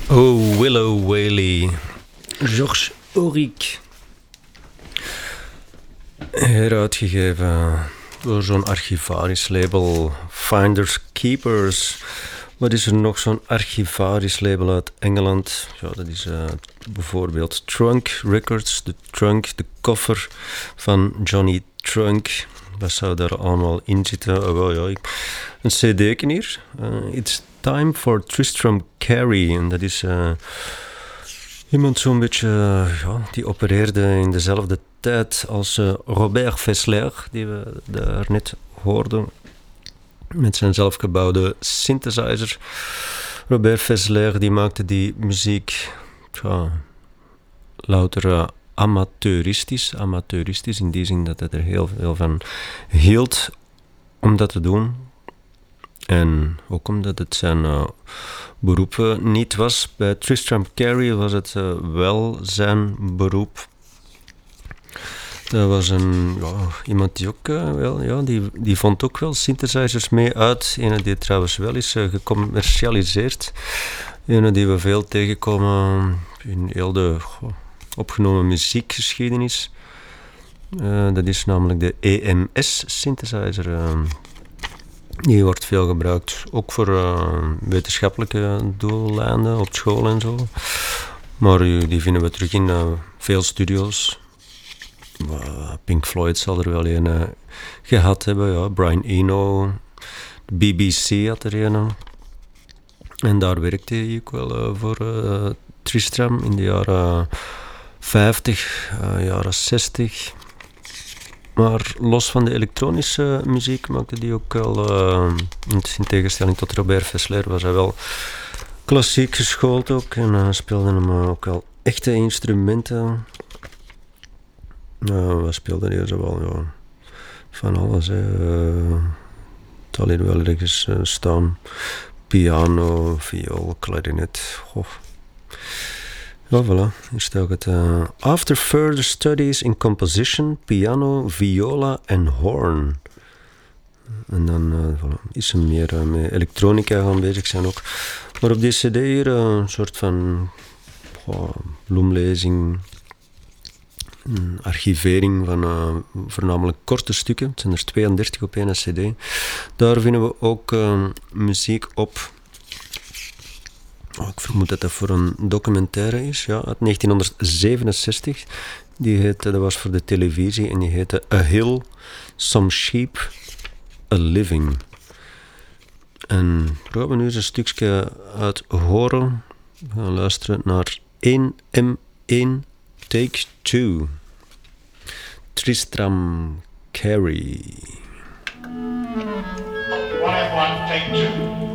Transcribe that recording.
Oh, Willow Whaley. Georges Auric. Heruitgegeven door zo'n archivarisch label. Finders Keepers. Wat is er nog zo'n archivarisch label uit Engeland? Ja, dat is bijvoorbeeld Trunk Records. De Trunk, de koffer van Johnny Trunk. Wat zou daar allemaal in zitten? Wel, ja, een cd'ken hier. It's Time for Tristram Cary. En dat is iemand zo'n beetje... die opereerde in dezelfde tijd als Robert Vessler, die we daar net hoorden. Met zijn zelfgebouwde synthesizer. Robert Vessler, die maakte die muziek... louter... amateuristisch in die zin dat hij er heel veel van hield om dat te doen. En ook omdat het zijn beroep niet was. Bij Tristram Cary was het wel zijn beroep. Dat was iemand die ook die vond ook wel synthesizers mee uit. Ene die trouwens wel is gecommercialiseerd. Ene die we veel tegenkomen in heel de... opgenomen muziekgeschiedenis. Dat is namelijk de EMS-synthesizer. Die wordt veel gebruikt, ook voor wetenschappelijke doeleinden op school en zo. Maar die vinden we terug in veel studio's. Pink Floyd zal er wel een gehad hebben. Ja. Brian Eno, de BBC had er een. En daar werkte hij ook wel voor Tristram in de jaren 50, jaren 60. Maar los van de elektronische muziek maakte die ook wel, in tegenstelling tot Robert Vessler, was hij wel klassiek geschoold ook. En speelde hem ook wel echte instrumenten. We speelden hier zo wel van alles. Het zal hier wel ergens staan. Piano, viool, klarinet. Ja, voilà. Hier staat het. After further studies in composition, piano, viola en horn. En dan is er meer met elektronica gaan bezig zijn ook. Maar op deze cd hier een soort van bloemlezing, archivering van voornamelijk korte stukken. Het zijn er 32 op één cd. Daar vinden we ook muziek op. Ik vermoed dat dat voor een documentaire is, ja, uit 1967. Dat was voor de televisie en die heette A Hill, Some Sheep, A Living. En daar gaan we nu eens een stukje uit horen. We gaan luisteren naar 1M1 Take 2. Tristram Cary. 1M1 Take 2.